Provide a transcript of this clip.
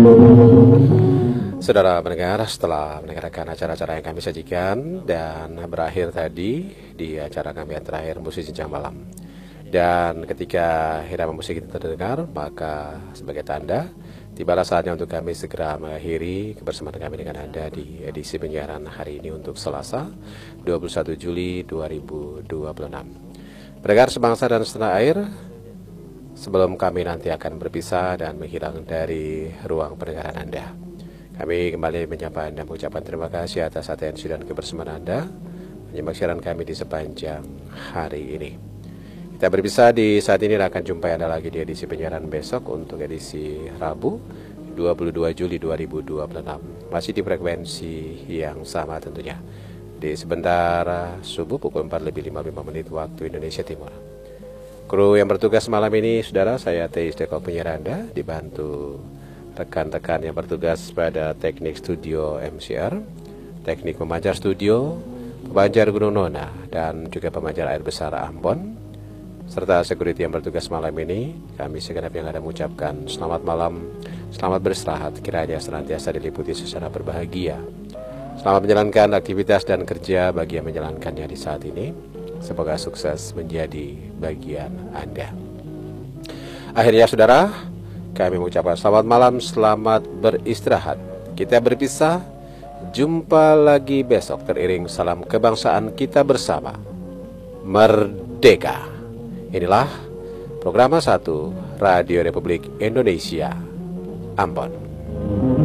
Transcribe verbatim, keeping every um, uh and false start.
Saudara pendengar, setelah mendengarkan acara-acara yang kami sajikan dan berakhir tadi di acara kami yang terakhir Musik Senja Malam. Dan ketika irama musik itu terdengar, maka sebagai tanda tibalah saatnya untuk kami segera mengakhiri kebersamaan kami dengan Anda di edisi penyiaran hari ini untuk Selasa dua puluh satu Juli dua ribu dua puluh enam. Pendengar sebangsa dan setanah air, sebelum kami nanti akan berpisah dan menghilang dari ruang pendengaran Anda, kami kembali menyapa Anda, mengucapkan terima kasih atas atensi dan kebersamaan Anda menyimak siaran kami di sepanjang hari ini. Kita berpisah di saat ini dan akan jumpa Anda lagi di edisi penyiaran besok untuk edisi Rabu dua puluh dua Juli dua ribu dua puluh enam. Masih di frekuensi yang sama tentunya. Di sebentar subuh pukul empat lebih lima puluh lima menit waktu Indonesia Timur. Kru yang bertugas malam ini, saudara, saya Teis Deko penyiar Anda, dibantu rekan-rekan yang bertugas pada teknik studio M C R, teknik pemancar studio, pemancar Gunung Nona, dan juga pemancar air besar Ambon, serta security yang bertugas malam ini. Kami segenap yang ada mengucapkan selamat malam, selamat beristirahat, kiranya senantiasa diliputi suasana berbahagia. Selamat menjalankan aktivitas dan kerja bagi yang menjalankannya di saat ini. Semoga sukses menjadi bagian Anda. Akhirnya saudara, kami mengucapkan selamat malam, selamat beristirahat. Kita berpisah, jumpa lagi besok teriring salam kebangsaan kita bersama. Merdeka. Inilah program satu Radio Republik Indonesia Ambon.